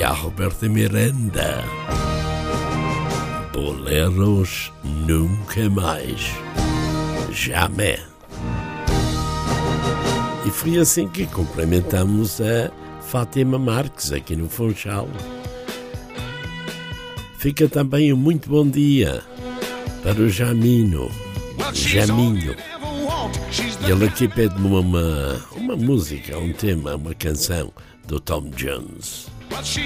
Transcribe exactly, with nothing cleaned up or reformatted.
a Roberta Miranda. Boleros nunca mais. Jamais. E foi assim que cumprimentamos a Fátima Marques aqui no Funchal. Fica também um muito bom dia para o Jamino, Jaminho. Ele aqui pede-me uma, uma música, um tema, uma canção do Tom Jones.